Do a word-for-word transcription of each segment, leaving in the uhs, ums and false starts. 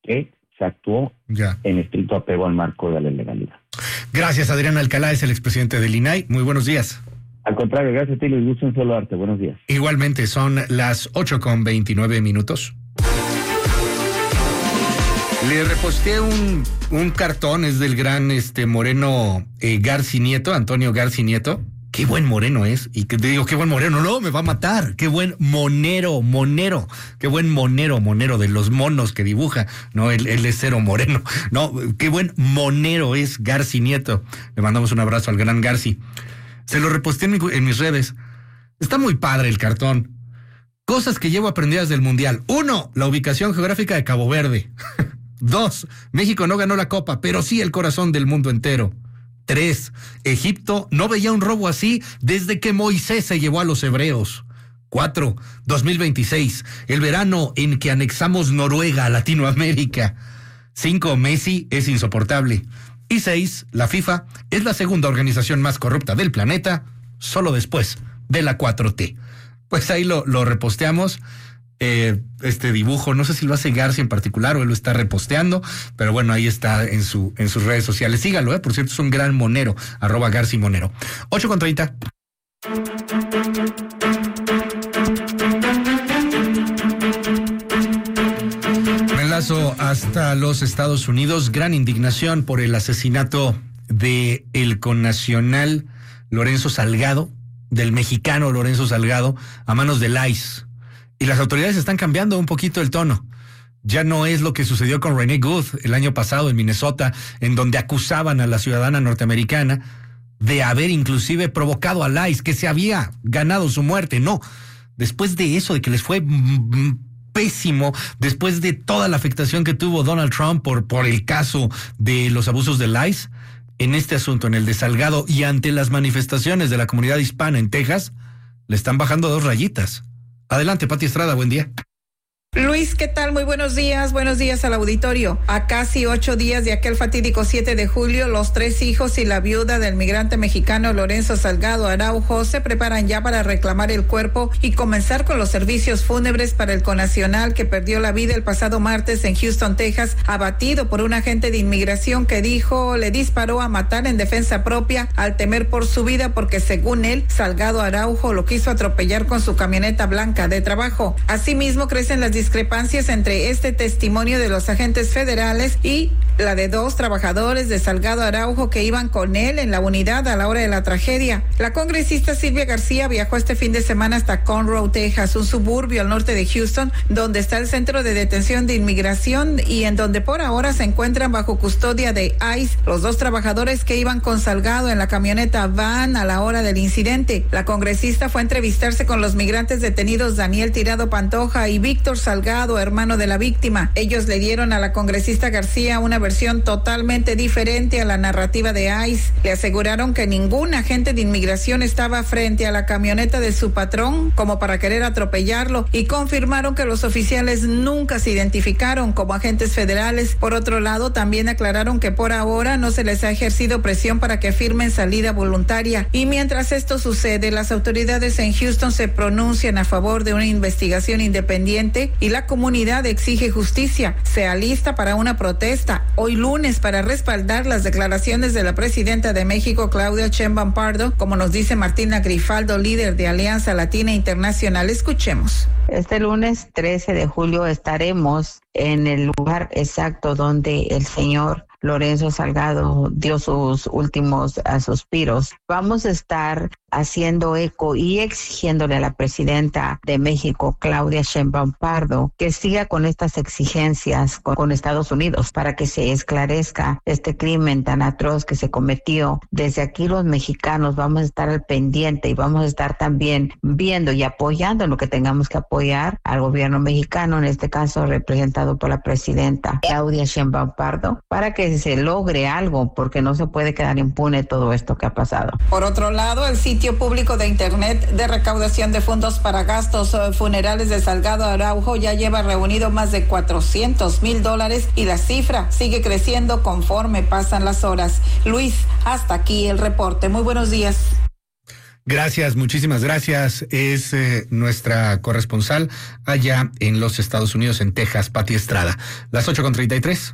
que se actuó ya en estricto apego al marco de la legalidad. Gracias, Adrián Alcalá, es el expresidente del I N A I. Muy buenos días. Al contrario, gracias a ti, les gusto en saludarte. Buenos días. Igualmente, son las ocho con veintinueve minutos. Le reposteé un, un cartón, es del gran este Moreno eh, Garci Nieto, Antonio Garci Nieto. Qué buen moreno es, y que te digo, qué buen moreno, no, me va a matar, qué buen monero, monero, qué buen monero, monero de los monos que dibuja, no, él, él es cero moreno, no, qué buen monero es Garci Nieto. Le mandamos un abrazo al gran Garci. Se lo reposté en, mi, en mis redes. Está muy padre el cartón. Cosas que llevo aprendidas del Mundial. Uno, la ubicación geográfica de Cabo Verde. Dos, México no ganó la Copa, pero sí el corazón del mundo entero. Tres, Egipto no veía un robo así desde que Moisés se llevó a los hebreos. Cuatro, dos mil veintiséis, el verano en que anexamos Noruega a Latinoamérica. Cinco, Messi es insoportable. Y seis, la FIFA es la segunda organización más corrupta del planeta, solo después de la cuatro T. Pues ahí lo, lo reposteamos. Eh, este dibujo, no sé si lo hace Garci en particular o él lo está reposteando, pero bueno, ahí está en su en sus redes sociales. Sígalo, eh, por cierto, es un gran monero, arroba Garci Monero. ocho con treinta. Me enlazo hasta los Estados Unidos. Gran indignación por el asesinato de el connacional Lorenzo Salgado, del mexicano Lorenzo Salgado, a manos del I C E. Y las autoridades están cambiando un poquito el tono. Ya no es lo que sucedió con Renee Good el año pasado en Minnesota, en donde acusaban a la ciudadana norteamericana de haber inclusive provocado al I C E, que se había ganado su muerte. No, después de eso, de que les fue pésimo, después de toda la afectación que tuvo Donald Trump por, por el caso de los abusos del I C E, en este asunto, en el de Salgado, y ante las manifestaciones de la comunidad hispana en Texas, le están bajando dos rayitas. Adelante, Pati Estrada, buen día. Luis, ¿qué tal? Muy buenos días, buenos días al auditorio. A casi ocho días de aquel fatídico siete de julio, los tres hijos y la viuda del migrante mexicano Lorenzo Salgado Araujo se preparan ya para reclamar el cuerpo y comenzar con los servicios fúnebres para el connacional que perdió la vida el pasado martes en Houston, Texas, abatido por un agente de inmigración que dijo le disparó a matar en defensa propia al temer por su vida porque según él, Salgado Araujo lo quiso atropellar con su camioneta blanca de trabajo. Asimismo, crecen las discrepancias entre este testimonio de los agentes federales y la de dos trabajadores de Salgado Araujo que iban con él en la unidad a la hora de la tragedia. La congresista Silvia García viajó este fin de semana hasta Conroe, Texas, un suburbio al norte de Houston, donde está el centro de detención de inmigración y en donde por ahora se encuentran bajo custodia de I C E los dos trabajadores que iban con Salgado en la camioneta van a la hora del incidente. La congresista fue a entrevistarse con los migrantes detenidos Daniel Tirado Pantoja y Víctor Salgado, hermano de la víctima. Ellos le dieron a la congresista García una versión totalmente diferente a la narrativa de I C E. Le aseguraron que ningún agente de inmigración estaba frente a la camioneta de su patrón como para querer atropellarlo y confirmaron que los oficiales nunca se identificaron como agentes federales. Por otro lado, también aclararon que por ahora no se les ha ejercido presión para que firmen salida voluntaria. Y mientras esto sucede, las autoridades en Houston se pronuncian a favor de una investigación independiente y la comunidad exige justicia. Se alista para una protesta hoy lunes para respaldar las declaraciones de la presidenta de México, Claudia Sheinbaum Pardo, como nos dice Martina Grifaldo, líder de Alianza Latina Internacional. Escuchemos. Este lunes trece de julio estaremos en el lugar exacto donde el señor Lorenzo Salgado dio sus últimos uh, suspiros. Vamos a estar haciendo eco y exigiéndole a la presidenta de México, Claudia Sheinbaum Pardo, que siga con estas exigencias con, con Estados Unidos para que se esclarezca este crimen tan atroz que se cometió. Desde aquí los mexicanos vamos a estar al pendiente y vamos a estar también viendo y apoyando en lo que tengamos que apoyar al gobierno mexicano, en este caso representado por la presidenta Claudia Sheinbaum Pardo, para que se logre algo, porque no se puede quedar impune todo esto que ha pasado. Por otro lado, el sitio público de internet de recaudación de fondos para gastos funerales de Salgado Araujo ya lleva reunido más de cuatrocientos mil dólares y la cifra sigue creciendo conforme pasan las horas. Luis, hasta aquí el reporte. Muy buenos días. Gracias, muchísimas gracias. Es eh, nuestra corresponsal allá en los Estados Unidos, en Texas, Pati Estrada. Las ocho con treinta y tres.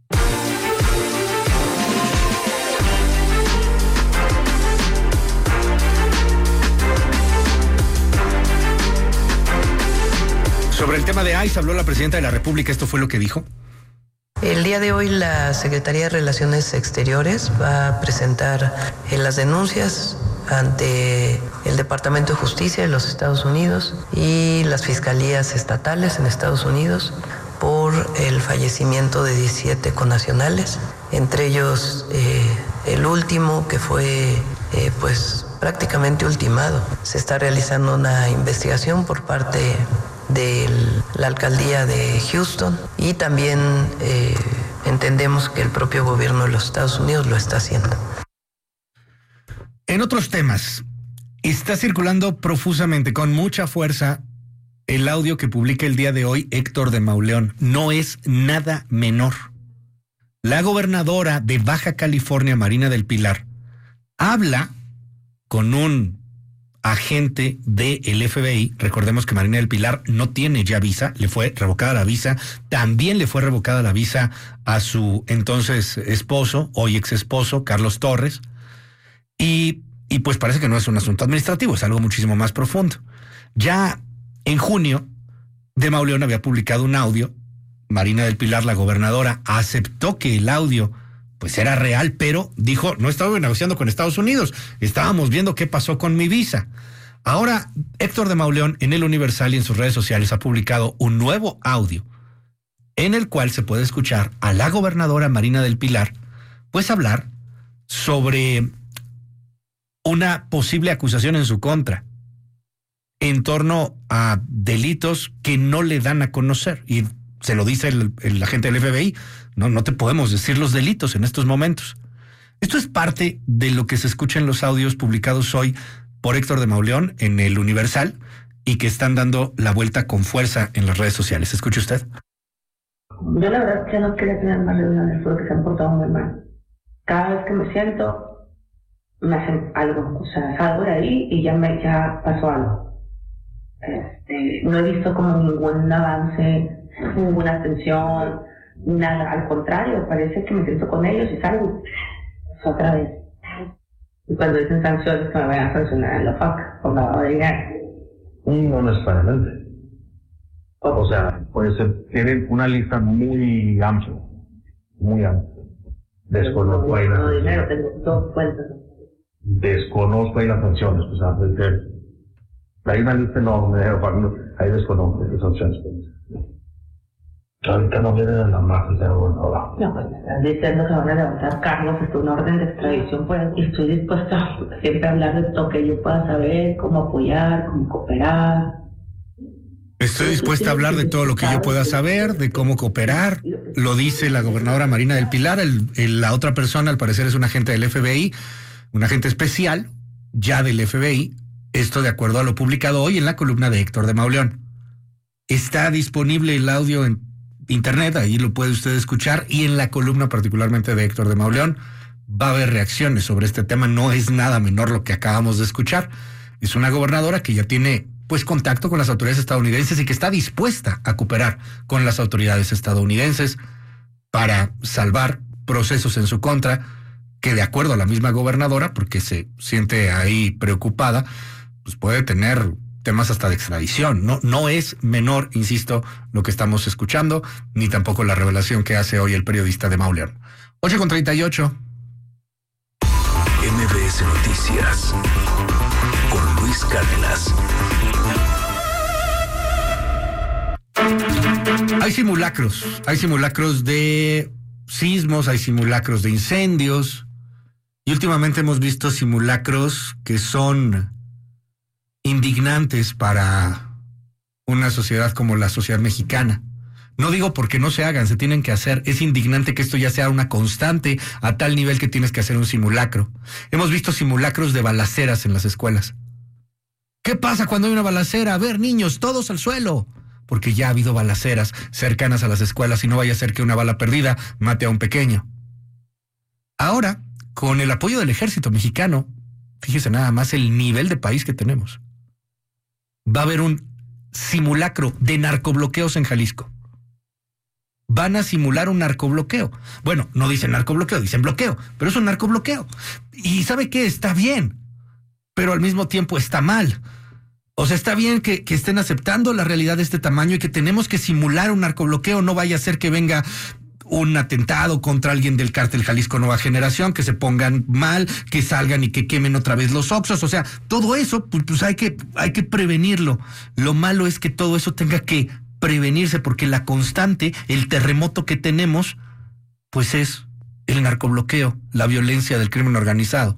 Sobre el tema de I C E habló la presidenta de la República. Esto fue lo que dijo. El día de hoy la Secretaría de Relaciones Exteriores va a presentar eh, las denuncias ante el Departamento de Justicia de los Estados Unidos y las fiscalías estatales en Estados Unidos por el fallecimiento de diecisiete connacionales, entre ellos eh, el último que fue eh, pues prácticamente ultimado. Se está realizando una investigación por parte de la alcaldía de Houston y también eh, entendemos que el propio gobierno de los Estados Unidos lo está haciendo. En otros temas, está circulando profusamente, con mucha fuerza, el audio que publica el día de hoy Héctor de Mauleón. No es nada menor. La gobernadora de Baja California, Marina del Pilar, habla con un agente del F B I. Recordemos que Marina del Pilar no tiene ya visa, le fue revocada la visa, también le fue revocada la visa a su entonces esposo, hoy ex esposo, Carlos Torres, y, y pues parece que no es un asunto administrativo, es algo muchísimo más profundo. Ya en junio, de Mauleón había publicado un audio. Marina del Pilar, la gobernadora, aceptó que el audio pues era real, pero dijo, no estaba negociando con Estados Unidos, estábamos viendo qué pasó con mi visa. Ahora, Héctor de Mauleón en El Universal y en sus redes sociales ha publicado un nuevo audio en el cual se puede escuchar a la gobernadora Marina del Pilar pues hablar sobre una posible acusación en su contra en torno a delitos que no le dan a conocer. Y se lo dice el, el agente del F B I, no, no te podemos decir los delitos en estos momentos. Esto es parte de lo que se escucha en los audios publicados hoy por Héctor de Mauleón en El Universal y que están dando la vuelta con fuerza en las redes sociales. ¿Escucha usted? Yo la verdad es que no quería tener más reuniones porque se han portado muy mal. Cada vez que me siento, me hacen algo. O sea, salgo de ahí y ya, me, ya pasó algo. Este, no he visto como ningún avance, ninguna atención, nada. Al contrario, parece que me siento con ellos y salgo otra vez. Y cuando dicen sanciones, que me vayan a sancionar en la faca por lavado de dinero. No necesariamente. O sea, puede ser, tienen una lista muy amplia, muy amplia. Desconozco ahí las sanciones. Dinero, tengo dos cuentas. Desconozco ahí las sanciones, o sea, porque hay una lista enorme, ahí desconozco las sanciones. Ahorita no vienen a la más de gobernadora. No, pues me están diciendo que van a levantar cargos, es una orden de extradición, pues, y estoy dispuesta siempre a hablar de todo que yo pueda saber, cómo apoyar, cómo cooperar. Estoy dispuesta a hablar de todo lo que yo pueda saber, de cómo cooperar. Lo dice la gobernadora Marina del Pilar. El, el, la otra persona, al parecer, es un agente del F B I, un agente especial, ya del F B I. Esto de acuerdo a lo publicado hoy en la columna de Héctor de Mauleón. Está disponible el audio en internet, ahí lo puede usted escuchar, y en la columna particularmente de Héctor de Mauleón va a haber reacciones sobre este tema. No es nada menor lo que acabamos de escuchar. Es una gobernadora que ya tiene pues contacto con las autoridades estadounidenses y que está dispuesta a cooperar con las autoridades estadounidenses para salvar procesos en su contra, que de acuerdo a la misma gobernadora, porque se siente ahí preocupada, pues puede tener temas hasta de extradición. No, no es menor, insisto, lo que estamos escuchando, ni tampoco la revelación que hace hoy el periodista de Mauleón. ocho con treinta y ocho. M B S Noticias con Luis Cárdenas. Hay simulacros, hay simulacros de sismos, hay simulacros de incendios, y últimamente hemos visto simulacros que son indignantes para una sociedad como la sociedad mexicana. No digo porque no se hagan, se tienen que hacer. Es indignante que esto ya sea una constante a tal nivel que tienes que hacer un simulacro. Hemos visto simulacros de balaceras en las escuelas. ¿Qué pasa cuando hay una balacera? A ver, niños, todos al suelo. Porque ya ha habido balaceras cercanas a las escuelas y no vaya a ser que una bala perdida mate a un pequeño. Ahora, con el apoyo del ejército mexicano, Fíjese nada más el nivel de país que tenemos. Va a haber un simulacro de narcobloqueos en Jalisco. Van a simular un narcobloqueo. Bueno, no dicen narcobloqueo, dicen bloqueo, pero es un narcobloqueo. Y ¿sabe qué? Está bien, pero al mismo tiempo está mal. O sea, está bien que, que estén aceptando la realidad de este tamaño y que tenemos que simular un narcobloqueo. No vaya a ser que venga un atentado contra alguien del cártel Jalisco Nueva Generación, que se pongan mal, que salgan y que quemen otra vez los Oxxos. O sea, todo eso, pues, pues hay que, hay que prevenirlo. Lo malo es que todo eso tenga que prevenirse, porque la constante, el terremoto que tenemos, pues es el narcobloqueo, la violencia del crimen organizado.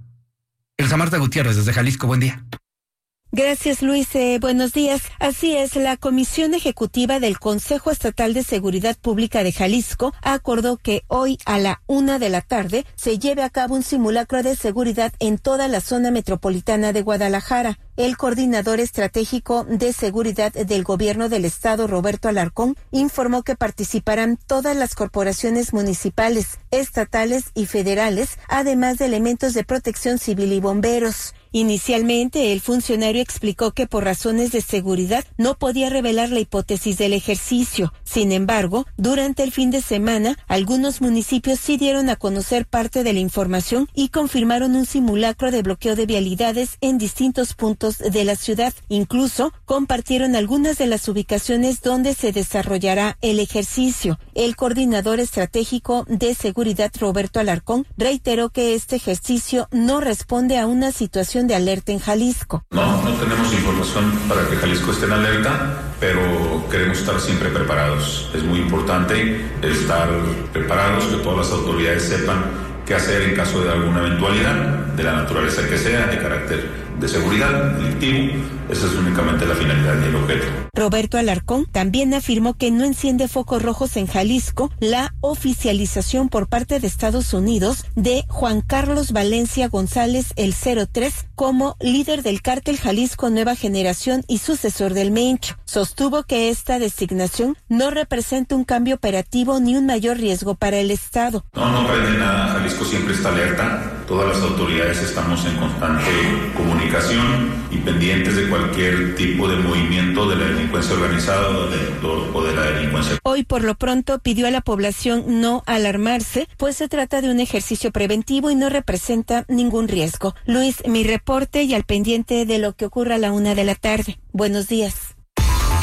Elsa Marta Gutiérrez, desde Jalisco, buen día. Gracias, Luis. Eh, buenos días. Así es, la Comisión Ejecutiva del Consejo Estatal de Seguridad Pública de Jalisco acordó que hoy a la una de la tarde se lleve a cabo un simulacro de seguridad en toda la zona metropolitana de Guadalajara. El coordinador estratégico de seguridad del gobierno del estado, Roberto Alarcón, informó que participarán todas las corporaciones municipales, estatales y federales, además de elementos de protección civil y bomberos. Inicialmente, el funcionario explicó que por razones de seguridad no podía revelar la hipótesis del ejercicio. Sin embargo, durante el fin de semana, algunos municipios sí dieron a conocer parte de la información y confirmaron un simulacro de bloqueo de vialidades en distintos puntos de la ciudad. Incluso compartieron algunas de las ubicaciones donde se desarrollará el ejercicio. El coordinador estratégico de seguridad, Roberto Alarcón, reiteró que este ejercicio no responde a una situación de alerta en Jalisco. No, no tenemos información para que Jalisco esté en alerta, pero queremos estar siempre preparados. Es muy importante estar preparados, que todas las autoridades sepan qué hacer en caso de alguna eventualidad, de la naturaleza que sea, de carácter de seguridad, delictivo. Esa es únicamente la finalidad y el objeto. Roberto Alarcón también afirmó que no enciende focos rojos en Jalisco la oficialización por parte de Estados Unidos de Juan Carlos Valencia González, el cero tres, como líder del cártel Jalisco Nueva Generación y sucesor del Mencho. Sostuvo que esta designación no representa un cambio operativo ni un mayor riesgo para el Estado. No, no prende nada. Jalisco siempre está alerta. Todas las autoridades estamos en constante comunicación y pendientes de cualquier tipo de movimiento de la delincuencia organizada o de, o de la delincuencia. Hoy, por lo pronto, pidió a la población no alarmarse, pues se trata de un ejercicio preventivo y no representa ningún riesgo. Luis, mi reporte y al pendiente de lo que ocurra a la una de la tarde. Buenos días.